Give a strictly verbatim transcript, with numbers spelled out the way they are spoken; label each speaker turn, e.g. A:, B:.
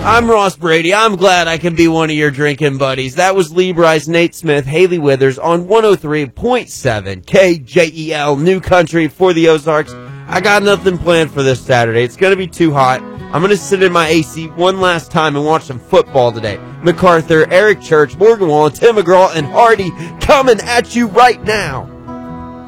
A: I'm Ross Brady. I'm glad I can be one of your drinking buddies. That was Lee Bryce, Nate Smith, Haley Withers on one oh three point seven K J E L New Country for the Ozarks. I got nothing planned for this Saturday. It's going to be too hot. I'm going to sit in my A C one last time and watch some football today. MacArthur, Eric Church, Morgan Wallen, Tim McGraw, and Hardy coming at you right now.